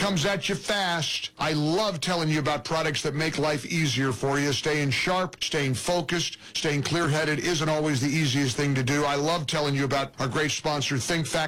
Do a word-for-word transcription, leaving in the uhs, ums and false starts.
comes at you fast. I love telling you about products that make life easier for you. Staying sharp, staying focused, staying clear-headed isn't always the easiest thing to do. I love telling you about our great sponsor, ThinkFact.